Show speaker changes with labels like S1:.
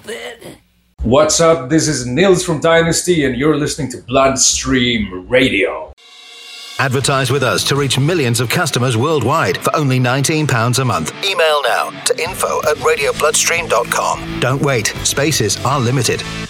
S1: stupid.
S2: What's up? This is Nils from Dynasty, and you're listening to Bloodstream Radio.
S3: Advertise with us to reach millions of customers worldwide for only £19 a month. Email now to info@radiobloodstream.com. Don't wait. Spaces are limited.